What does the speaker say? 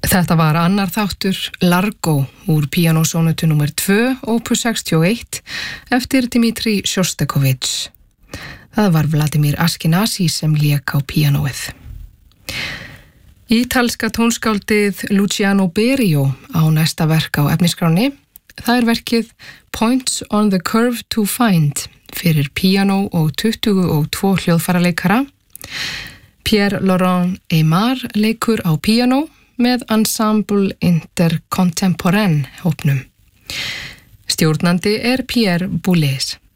Þetta var annar þáttur Largo úr píanósónutu nr. 2, opus 61, eftir Dmitri Sjostakovich. Það var Vladimir Ashkenazy sem lék á píanóið. Ítalska tónskáldið Luciano Berio á næsta verk á efnisskráni. Það verkið Points on the Curve to Find fyrir píanó og 22 hljóðfæraleikara. Pierre-Laurent Aimard leikur á píanó með Ensemble Intercontemporain hópnum. Stjórnandi Pierre Boulez.